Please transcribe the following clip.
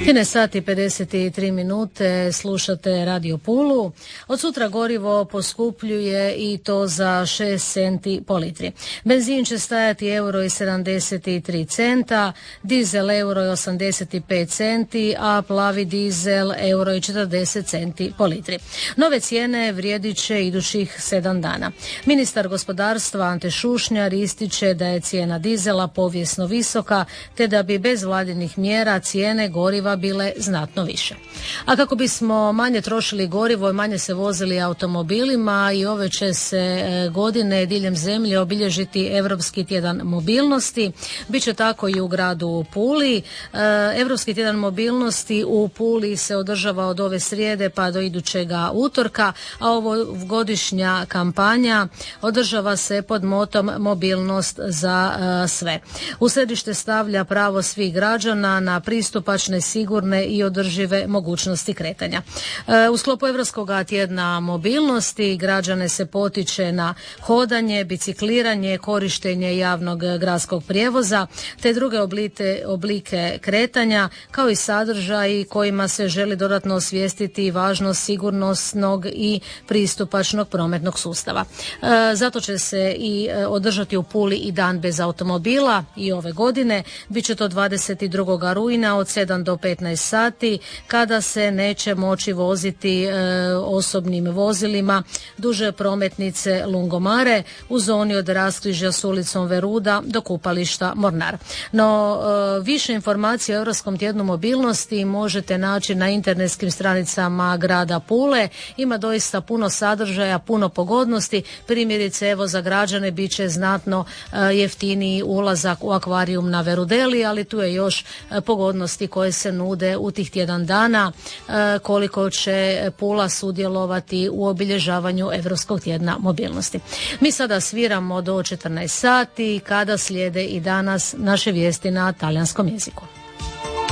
13 sati 53 minute, slušate Radio Pulu. Od sutra gorivo poskupljuje i to za 6 centi po litri. Benzin će stajati €73, dizel €85 centi, a plavi dizel €40 centi po litri. Nove cijene vrijedit će idućih 7 dana. Ministar gospodarstva Ante Šušnjar ističe da je cijena dizela povijesno visoka, te da bi bez vladinih mjera cijene goriva bile znatno više. A kako bismo manje trošili gorivo i manje se vozili automobilima, i ove će se godine diljem zemlje obilježiti Europski tjedan mobilnosti. Biće tako i u gradu Puli. Europski tjedan mobilnosti u Puli se održava od ove srijede pa do idućega utorka, a ovogodišnja kampanja održava se pod motom mobilnost za sve. U središte stavlja pravo svih građana na pristupačne, sigurne i održive mogućnosti kretanja. U sklopu Europskog tjedna mobilnosti građane se potiče na hodanje, bicikliranje, korištenje javnog gradskog prijevoza te druge oblike kretanja, kao i sadržaji kojima se želi dodatno osvijestiti važnost sigurnosnog i pristupačnog prometnog sustava. Zato će se i održati u Puli i dan bez automobila i ove godine. Biće to 22. rujna od 7 do 15 sati, kada se neće moći voziti osobnim vozilima duže prometnice Lungomare u zoni od raskrižja s ulicom Veruda do kupališta Mornar. No, više informacija o Europskom tjednu mobilnosti možete naći na internetskim stranicama grada Pule. Ima doista puno sadržaja, puno pogodnosti. Primjerice, evo, za građane bit će znatno jeftiniji ulazak u akvarijum na Verudeli, ali tu je još pogodnosti koje se nude u tih tjedan dana, koliko će Pula sudjelovati u obilježavanju Europskog tjedna mobilnosti. Mi sada sviramo do 14 sati, kada slijede i danas naše vijesti na talijanskom jeziku.